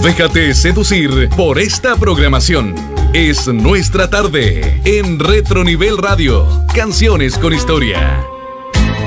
déjate seducir por esta programación. Es nuestra tarde en Retro Nivel Radio. Canciones con historia.